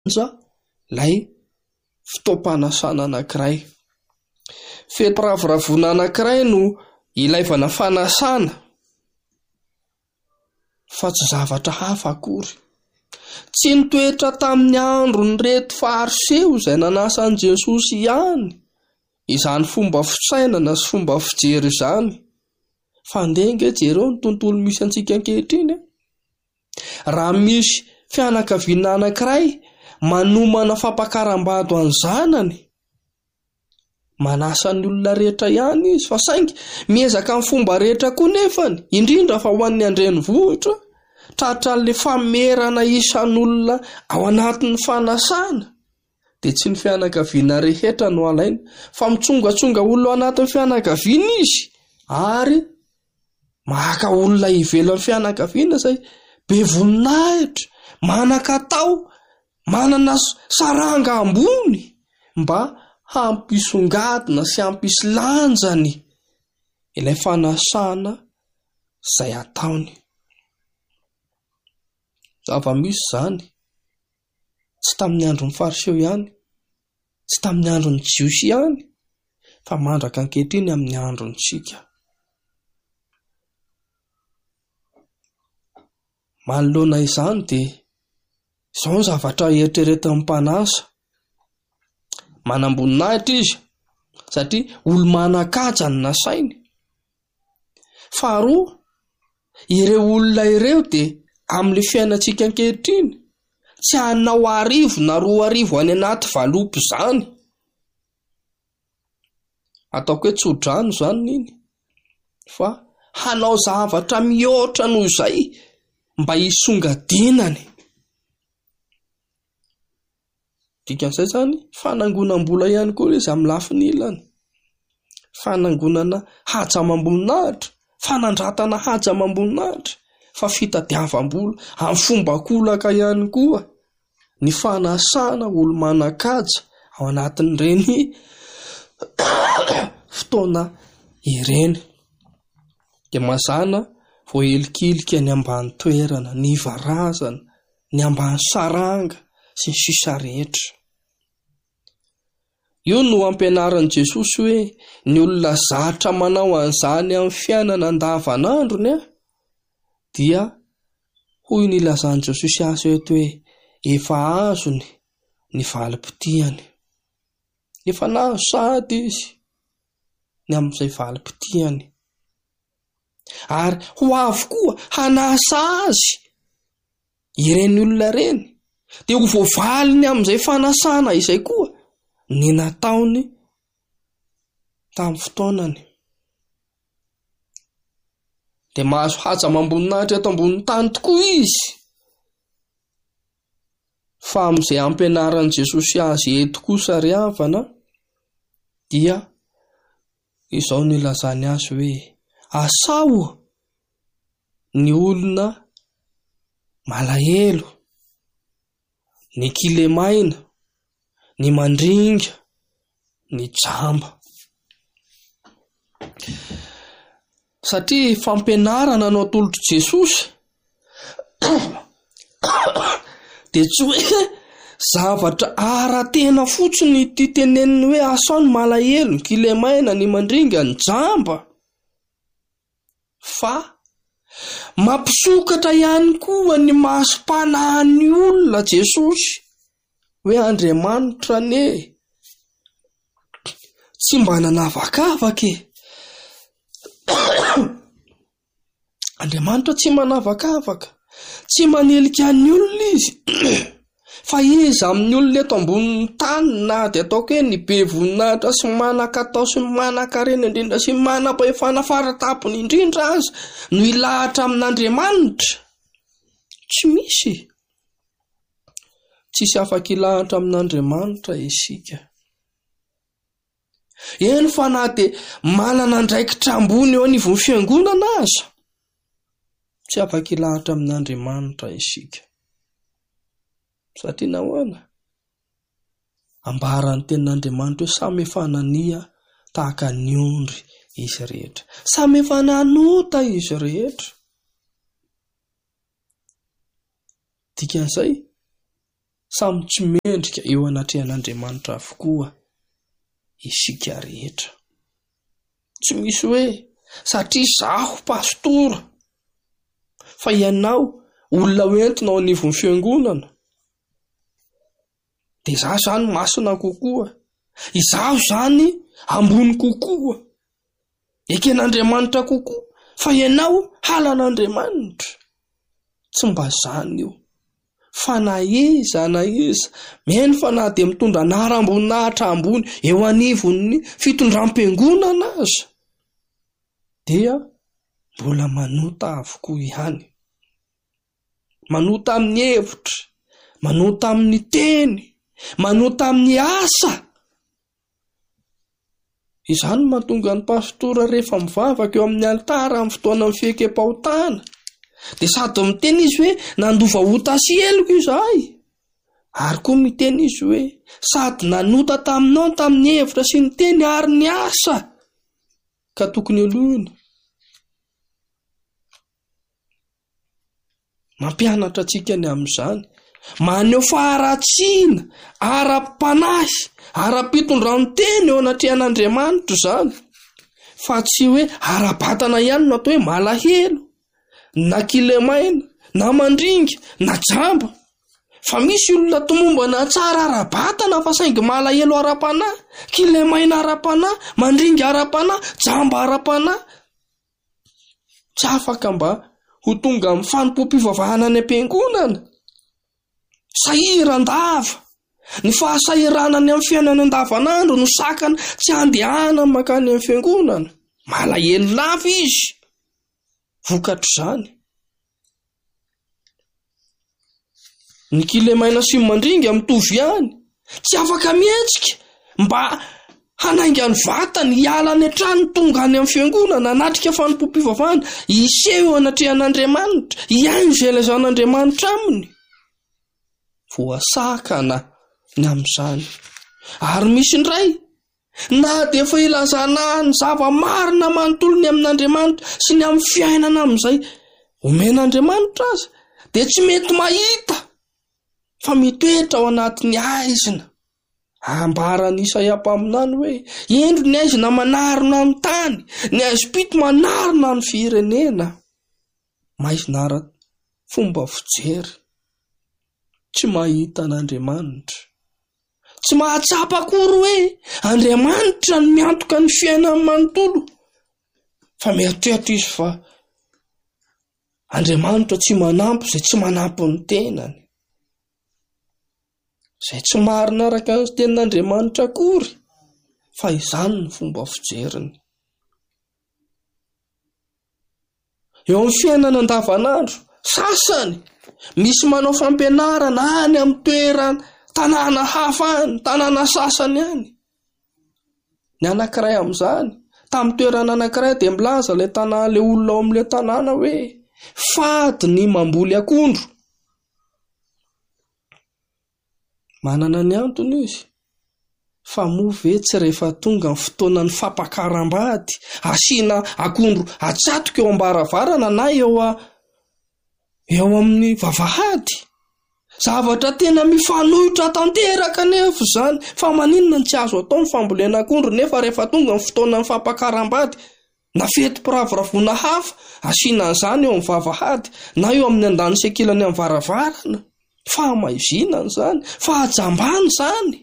lay fotoam-panasana anankiray. Fetiravoravona anankiray no ilaivana fanasana fa tsy zavatra hafa akory. Tsy nitoetra tamin'ny andro ny reto fariseho izay nanasan'i Jesosy ihany izany fomba fisainana sy fomba fijery izany, fa ndenga jereo ny tontolo misy antsika ankehitriny. Raha misy fianakaviana anankiray manomana fampakaram-bady any zanany, manasa ny olona rehetra ihany izy, fa saingy miezaka amin'ny fomba rehetra koa nefany, indrindra fa ho an'ny andrenivohitra, tratra an'le famerana isan'olona ao anatin'ny fanasana, dia tsy ny fianakaviana rehetra no alaina, fa mitsongatsonga olona ao anatin'ny fianakaviana izy, ary maka olona ivelan'ny fianakaviana izay be voninahitra, manan-katao, manana saranga ambony mba hampisongadina sy hampisy lanjany ilay fanasana izay ataony. Zava-misy izany tsy tamin'ny andron'ny fariseo ihany, tsy tamin'ny andron'ny jiosy ihany, fa mandraka ankehitriny amin'ny androntsika. Manoloana izany dia izao ny zavatra eritreretin'ny mpanasa. Manam-boninahitra izy satria olo-manan-kaja ny nasainy. Faharoa, ireo olona ireo dia amin'ny fiainantsika ankehitriny tsy hanao arivo na 2 arivo any anaty valopy izany. Ataoko hoe tsodrano izany niny, fa hanao zavatra mihoatra noho izay mba hisongadinany. Dikan'izay izany fanangonam-bola ihany koa izy amin'ny lafiny ilany, fanangonana haja amam-boninahitra, fanandratana haja amam-boninahitra, fa fitadiavam-bola amin'ny fomba kolaka ihany koa, ny fanasana olo-manan-kaja ao anatin'ireny fotoana ireny. Dia mazana voahelikilika ny ambany toerana, ny varazana, ny ambany saranga sy ny sisa rehetra. Io no ampianaran'i Jesosy hoe ny olona zatra manao an'izany amin'ny fiainana andavanandrony dia hoy ny ilazan'i Jesosy azy eto hoe efa azony ny valim-potiany. Efa nahazo sahady izy ny amin'izay valim-potiany, ary ho avy koa hanasa azy ireny olona ireny, dia ho voavaliny amin'izay fanasana izay koa ny nataony tamin'ny fotoanany. Dia mahazo haja amam-boninahitra eto ambonin'ny tany tokoa izy, fa amin'izay ampianaran'i Jesosy azy eto kosa ry havana dia izao no ilazany azy hoe asao ny olona malahelo, ny kilemaina, ny mandringa, ny jamba. Satria fampianarana no atolotry Jesosy dia tsy hoe zavatra ara-tena fotsiny ity teneniny hoe asao ny malahelo, ny kilemaina, ny mandringa, ny jamba, fa mampisokatra ihany koa ny masom-panahin'ny olona Jesosy hoe Andriamanitra ane tsy mba nanavakavaka e. Andriamanitra tsy manavakavaka, tsy manelika ny olona izy fa izy amin'ny olona eto ambonin'ny tany, na dia ataoko hoe ny be voninahitra sy manan-katao sy manan-karena indrindra sy manam-pahefana faratapony indrindra azy no ilahatra amin'Andriamanitra. Tsy misy, tsisy afaka ilahatra amin'Andriamanitra isika. Eny fa na dia manana andraikitra ambony eo anivon'ny fiangonana aza, tsy afaka ilahatra amin'Andriamanitra isika. Satria nahoana? Ambaran'ny tenin'Andriamanitra hoe samy efa nania tahaka ny ondry izy rehetra, samy efa nanota izy rehetra. Dikan'izay samy tsy mendrika eo anatrehan'Andriamanitra avokoa isika rehetra. Tsy misy hoe satria zaho pastora fa ianao olona hoentina ao anivon'ny fiangonana dia izaho zany masina kokoa, izaho zany ambony kokoa, eken'Andriamanitra kokoa, fa ianao halan'Andriamanitra. Tsy mba zany io. Fa na iza miheno fa na dia mitondra anara ambony nahitra ambony eo anivon'ny fitondram-piangonana aza dia mbola manota avokoa ihany. Manota amin'ny hevitra, manota amin'ny teny, manota amin'ny asa. Izany mahatonga ny pastora rehefa mivavaka eo amin'ny altara amin'ny fotoana fiekam-pahotana dia sady miteny izy hoe nandova ota sieliko izahay, ary koa miteny izy hoe sady nanota taminao tamin'ny hevitra sy ny teny ary ny asa ka tokony aloina. Mampianatra antsika ny amin'izany, maneho faharatsiana ara-panahy ara-pitondran'ny teny eo anatrehan'Andriamanitra izany, fa tsy hoe ara-batana ihany no atao hoe malahelo na kilemaina na mandringa na jamba. Fa misy olona tomombana tsara ara-batana fa saingy malahelo ara-panahy, kilemaina ara-panahy, mandringa ara-panahy, jamba ara-panahy. Tsy afaka mba ho tonga amin'ny fanompo-pivavahana any am-piangonana. Sahiran-dava, ny fahasahirana any amin'ny fiainana andavanandro no sakana tsy handehana makany amin'ny fiangonana. Malahelo lava izy. Vokatra izany. Ny kilemaina sy mandringa mitovy ihany. Tsy afaka mihetsika mba hanainga ny vatany hiala any an-trano tonga any amin'ny fiangonana anatrika fanompo-pivavahana iseho anatrehan'Andriamanitra, hiaino izay ilazan'Andriamanitra aminy. Voasakana ny amin'izany. Ary misy indray na dia efa ilazana ny zava-marina manontolony amin'Andriamanitra sy ny amin'ny fiainana amin'izay omen'Andriamanitra aza dia tsy mety mahita fa mitoetra ao anatin'ny aizina. Ambaran'i Isaia mpaminany hoe indro ny aizina manarona amin'ny tany, ny aizim-pito manarona ny firenena. Maizinara fomba fijery. Tsy mahita an'Andriamanitra. Tsy mahatsapa akory hoe Andriamanitra no miantoka ny fiainan'ny manontolo. Fa mieritreritra izy fa Andriamanitra tsy manampy izay tsy manampy ny tenany. Izay tsy marina araka ny tenin'Andriamanitra akory, fa izany ny fomba fijeriny. Eo amin'ny fiainana andavanandro, sasany misy manao fampianarana any amin'ny toerana tanàna hafa any, tanàna sasany any. Ny anankiray amin'izany, tamin'ny toerana anankiray dia milaza ilay tanàna, ilay olona ao amin'ilay tanàna hoe fady ny mamboly akondro. Manana ny antony izy. Fa moa ve tsy rehefa tonga ny fotoana ny fampakaram-bady, asiana akondro atsatoka eo am-baravarana na eo amin'ny vavahady. Zavatra tena mifanohitra tanteraka nefa izany, fa maninona ny tsy azo atao ny fambolena akondro nefa rehefa tonga ny fotoana ny fampakaram-bady na fetim-piravoravoana hafa, asiana an'izany eo amin'ny vavahady na eo amin'ny andany sekilany amin'ny varavarana. Fahamaizina izany, fahajambana izany.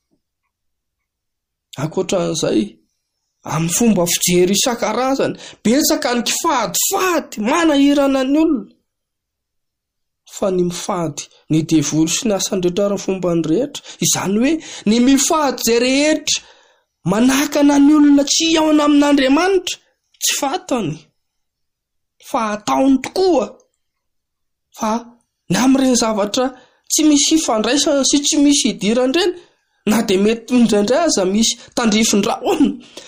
Ankoatran'izay, amin'ny fomba fijery isan-karazany, betsaka ny kifadifady manahirana ny olona. Fa ny mifady ny devoly sy ny asany rehetra ary ny fomba ny rehetra, izany hoe ny mifady izay rehetra manakana ny olona tsy hiaona amin'Andriamanitra, tsy fatany, fa ataony tokoa. Fa ny amin'ireny zavatra tsy misy fandraisana sy tsy misy hidirana ireny, na dia mety indraindray aza misy tandrifin-drahona,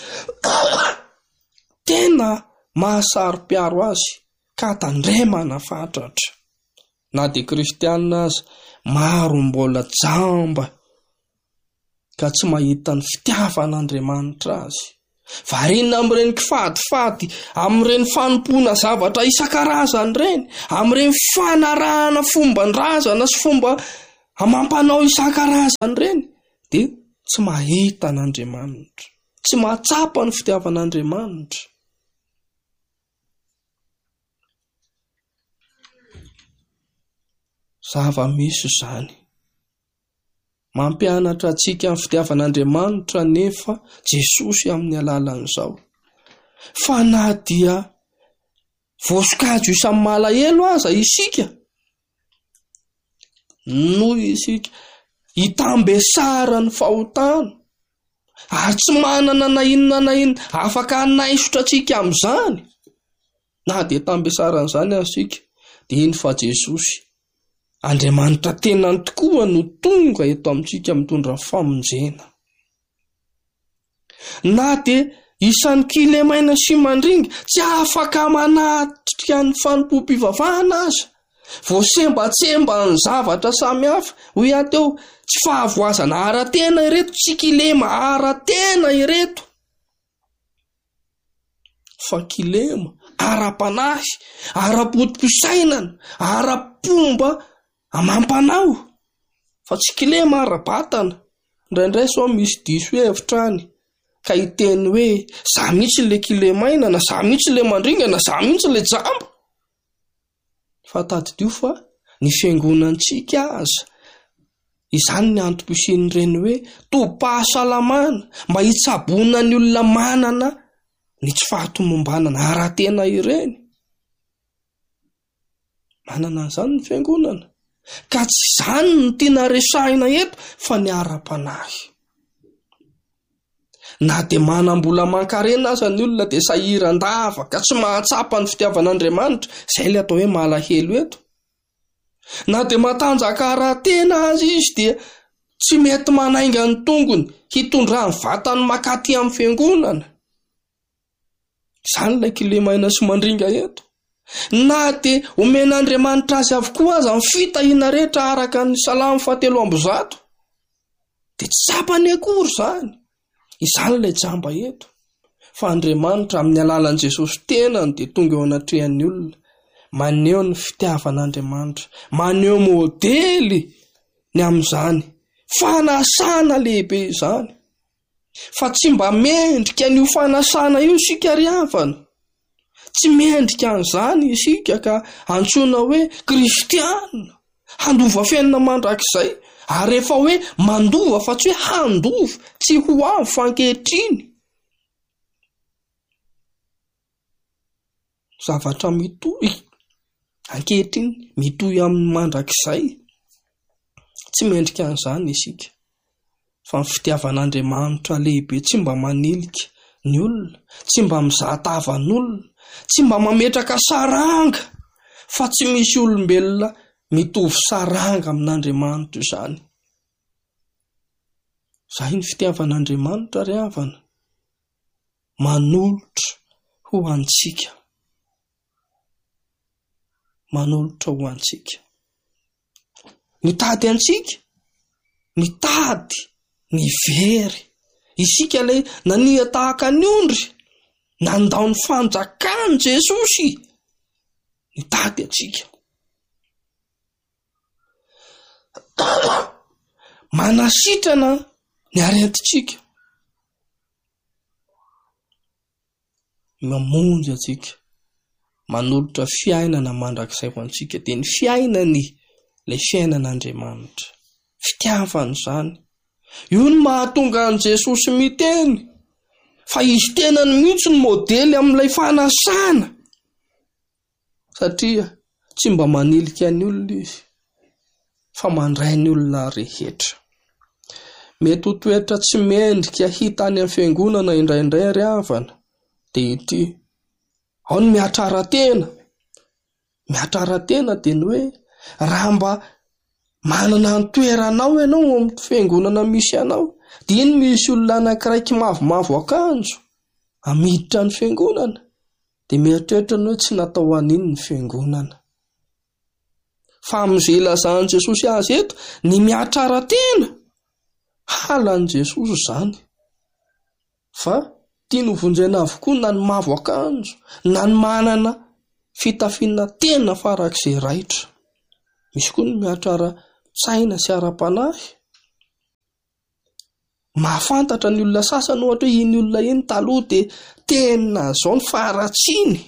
tena mahasaro-piaro azy ka tandremana fatratra. Na dia kristianina aza maro mbola jamba ka tsy mahita ny fitiavan'Andriamanitra azy. Variana amin'ireny kifadifady, amin'ireny fanompona zavatra isan-karazany ireny, amin'ireny fanarahana fomban-drazana sy fomba amampanao isan-karazany reny dia tsy mahita an'Andriamanitra, tsy mahatsapa ny fitiavan'Andriamanitra. Zava-misy zany mampianatra antsika amin'ny fitiavan'Andriamanitra nefa Jesosy amin'ny alalan'izao. Fa na dia voasokajy isan'ny malahelo aza isika, noho isika hitambesara ny fahotana ary tsy manana na inona na inona afaka hanaisotra antsika amin'izany, na dia tambesaran'izany isika dia iny fa Jesosy Andriamanitra tenany tokoa no tonga eto amintsika mitondra famonjena. Na dia isan'ny kilemaina sy mandringa tsy afaka manatrika ny fanompo-pivavahana aza, voasembatsemba ny zavatra samihafa, hoy ateo tsy fahavoazana ara-tena ireto, tsy kilema ara-tena ireto, fa kilema ara-panahy, ara-potim-pisainana, ara-pomba amam-panao, fa tsy kilema ara-batana. Indraindray sao misy diso hevitrany ka hiteny hoe za mihitsy le kilemaina, na za mihitsy le mandringa, na za mihitsy le jamba. Fa tadidio fa ny fiangonantsika aza, izany ny antom-pisian'ireny hoe tobim-pahasalamana, mba hitsabona ny olona manana ny tsy fahatomombanana ara-tena ireny. Manana an'izany ny fiangonana, ka tsy izany no tiana resahina eto fa ny ara-panahy. Na dia manam-bola mankarena aza ny olona dia sahiran-dava ka tsy mahatsapa ny fitiavan'Andriamanitra, izay le atao hoe malahelo eto. Na dia matanjaka ara-tena azy izy dia tsy mety manainga ny tongony hitondra ny vatany makaty amin'ny fiangonana. Izany ilay kilemaina sy mandringa eto. Na dia omen'Andriamanitra azy avokoa aza ny fitahiana rehetra araka ny Salamo 7:100, dia tsy tsapany akory izany. Izany ilay jamba eto. Fa Andriamanitra amin'ny alalan'i Jesosy tenany dia tonga eo anatrehan'ny olona, maneho ny fitiavan'Andriamanitra, maneho modely ny amin'izany fanasana lehibe izany. Fa tsy mba mendrika n'io fanasana io isika ry havana, tsy mendrika an'izany isika ka antsoina hoe kristiana, handova fiainana mandrakizay, ary rehefa hoe mandova fa tsy hoe handova, tsy ho avy fa ankehitriny. Zavatra mitohy ankehitriny, mitohy amin'ny mandrakizay, tsy mendrika an'izany isika. Fa ny fitiavan'Andriamanitra lehibe tsy mba manilika ny olona, tsy mba mizatava ny olona, tsy mba mametraka saranga, fa tsy misy olombelona mitovy saranga amin'Andriamanitra izany. Izay ny fitiavan'Andriamanitra ry havana, manolotra ho antsika, manolotra ho antsika, mitady antsika, mitady ny very. Isika ilay nania tahaka ny ondry, nandao ny fanjakany Jesosy, mitady antsika. Manasitrana ny aretintsika, mamonjy antsika, manolotra fiainana mandrakizay ho antsika, dia ny fiainany ilay fiainan'Andriamanitra, fitiavany izany. Io no mahatonga an' Jesosy miteny fa izy tenany mihitsy ny modely amin'ilay fanasana, satria tsy mba manilika ny olona izy, fa mandray ny olona rehetra. Mety ho toetra tsy mendrika hita any amin'ny fiangonana indraindray ry havana, dia ity: ao ny miatrara-tena. Miatrara-tena dia ny hoe raha mba manana ny toeranao ianao amin'ny fiangonana misy anao, dia iny misy olona anankiray mavomavo akanjo amiditra ny fiangonana, dia mieritreritra ny hoe tsy natao an'iny ny fiangonana. Fa amin'izay ilazan'i Jesosy azy eto, ny miatrara-tena, halan'i Jesosy izany. Fa tiany hovonjena avokoa na ny mavo akanjo, na ny manana fitafiana tena farak'izay raitra. Misy koa ny miatrara tsaina sy ara-panahy. Mahafantatra ny olona sasany ohatra hoe iny olona iny taloha dia tena zao ny faharatsiny,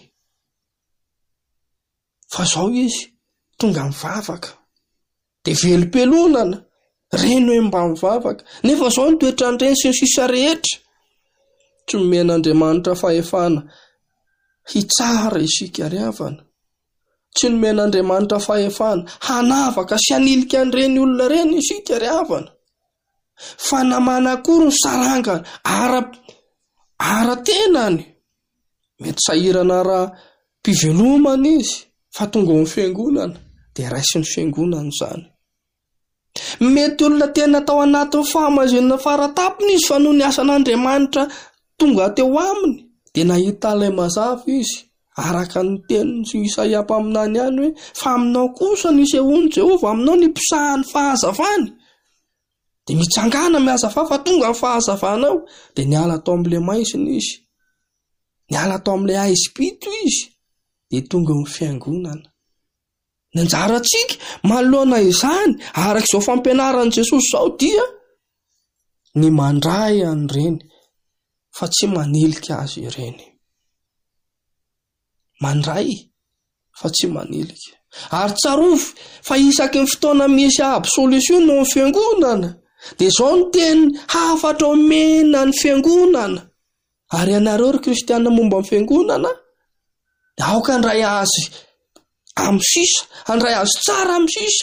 fa zao izy tonga mivavaka dia velom-pelonana reny hoe mba mivavaka, nefa zao ny toetrandreny sy ny sisa rehetra. Tsy nomen'Andriamanitra fahefana hitsara isika ry havana, tsy nomen'Andriamanitra fahefana hanavaka sy hanilika an'ireny olona reny isika ry havana, fa namana akory ny sarangana ara-tenany. Mety sahirana ara-pivelomana izy, fa tonga amin'ny fiangonana dia raisy ny fiangonana izany. Mety olona tena tao anatin'ny fahamazonana faratapony izy, fa noho ny asan'Andriamanitra tonga teo aminy dia nahita ilay mazava izy, araka ny tenin'ny Isaia mpaminany ihany hoe fa aminao kosa nisy hono Jehova, aminao ny mpisahany fahazavany. Dia mitsangana mihazava fa tonga ny fahazavanao, dia niala tao amin'ilay maizina izy, niala tao amin'ilay aizy-pito izy, dia tonga ny fiangonana. Ny anjarantsika manoloana izany araka izao fampianaran'i Jesosy izao dia ny mandray an'ireny fa tsy manilika azy ireny. Mandray fa tsy manilika. Ary tsarovy fa isaky ny fotoana misy absolution no ny fiangonana dia zao ny teny hafatra omena ny fiangonana. Ary ianareo ry kristianina momba ny fiangonana, aoka handray azy amin'ny sisa, handray azy tsara amin'ny sisa,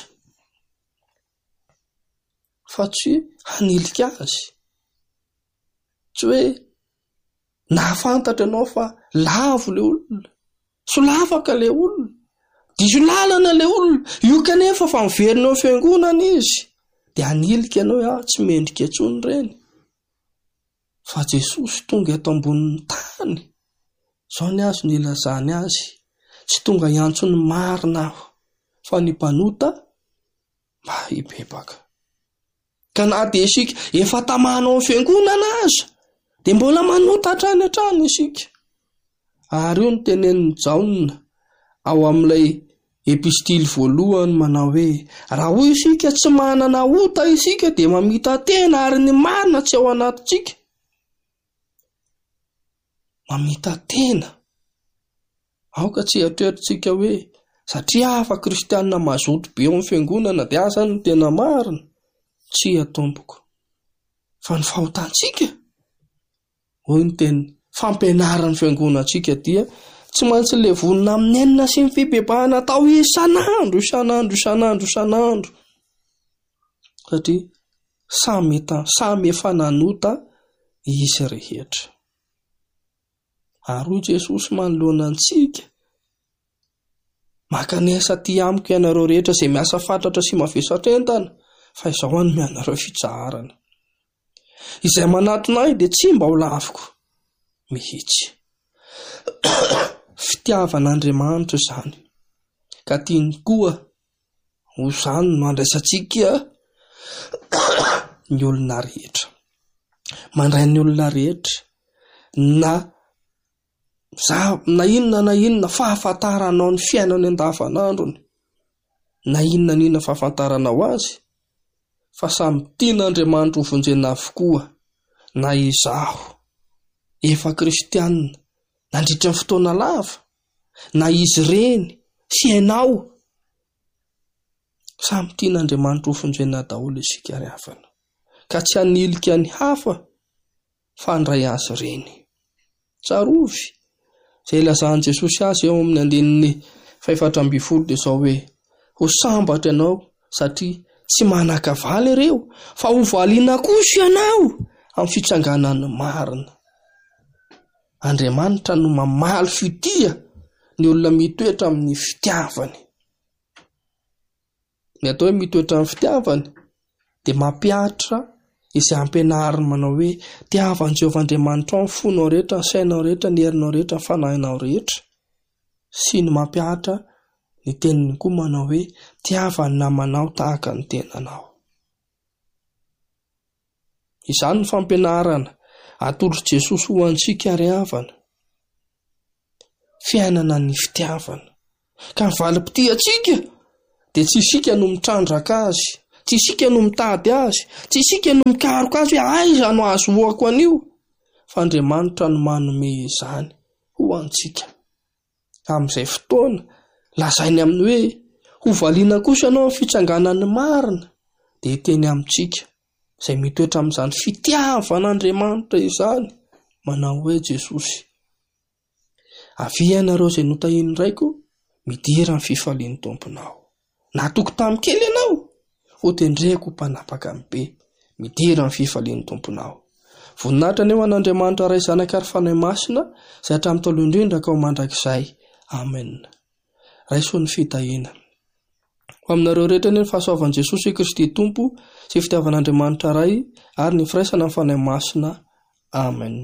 fa tsy hanilika azy. Tsy hoe nahafantatra ianao fa lavo le olona, solavaka le olona, diso lalana le olona, io kanefa fa miverina eo fiangonana izy, dia hanilika ianao tsy mendrika intsony ireny. Fa Jesosy tonga eto ambonin'ny tany, zao ny azo nilazany azy, tsy tonga hiantso ny marina aho, fa ny mpanota mba hibebaka. Ka na dia isika efa tamanao amin'ny fiangonana aza, dia mbola manota hatrany isika. Ary io ny tenenin'ny Jaona ao amin'ilay epistily voalohany manao hoe raha hoy isika tsy manana ota isika dia mamita tena ary ny marina tsy ao anatintsika. Mamita tena. Aoka tsy hatretritsika hoe satria hafa kristianina mazoto be eo amin'ny fiangonana dia asa ny tena marina. Tsy atomboko. Fa ny fahotantsika, hoy ny teny fampianaran'ny fiangonantsika dia tsy maintsy levonina amin'ny enina sy ny fibebahana atao isanandro. Satria samy efa nanota izy rehetra. Ary Jesosy manoloana antsika, makanesa ty amiko ianareo rehetra izay miasa fatratra sy mavesatra entana, fa izao any mianareo fitsaharana. Izay manatona ahy dia tsy mba ho laviko mihitsy. Fitiavan'Andriamanitra izany, ka tiany koa ho izany no andraisantsika ny olona rehetra. Mandray ny olona rehetra na inona fahafantaranao ny fiainany andavanandrony, na inona fahafantaranao azy, fa samy tian'Andriamanitra ho vonjena avokoa, na izaho efa kristianina nandritra ny fotoana lava, na izy reny sy ianao, samy tian'Andriamanitra ho vonjena daholo isika ry havana, ka tsy hanilika ny hafa fa handray azy reny. Tsarovy izay ilazany Jesosy azy eo amin'ny andininy 4:12 dia izao hoe ho sambatra ianao satria tsy manan-kavaly ireo, fa ho valiana kosa ianao amin'ny fitsanganan'ny marina. Andriamanitra no mamaly fitia ny olona mitoetra amin'ny fitiavany. Ny atao hoe mitoetra amin'ny fitiavany dia mampiatra izay ampianariny manao hoe tiavan'i Jehovah Andriamanitra ao ny fonao rehetra, ny sainao rehetra, ny herinao rehetra, ny fanahinao rehetra. Sy ny mampiatra ny teniny koa manao hoe tiavany namanao tahaka ny tenanao. Izany ny fampianarana atolotra Jesosy ho antsika ry havana. Fiainana ny fitiavana. Ka ny valim-potia antsika dia tsy isika no mitrandraka azy, Tsy isika no mitady azy, tsy isika no mikaroka azy hoe aiza no azohoako an'io, fa Andriamanitra no manome izany ho antsika. Amin'izay fotoana lazainy amin'ny hoe ho valiana kosa ianao amin'ny fitsanganan'ny marina, dia teny amintsika izay mitoetra amin'izany fitiavan'Andriamanitra izany, manao hoe Jesosy: avy ianareo izay notahiny raiko, midira amin'ny fifalian'ny tomponao. Na tokotany kely ianao, hotendreko mpanapaka amin'ny be, midira amin'ny fifalian'ny tomponao. Voninahitra ny eo an'Andriamanitra ray zanaka ary fanahy masina, izay hatramin'ny taloha indrindra ka ho mandrakizay. Amen. Raisoan'ny fitahina. Ho aminareo rehetra ny fahasoavan'i Jesosy Kristy Tompo sy fitiavan'Andriamanitra ray ary ny firaisana amin'ny fanahy masina. Amen.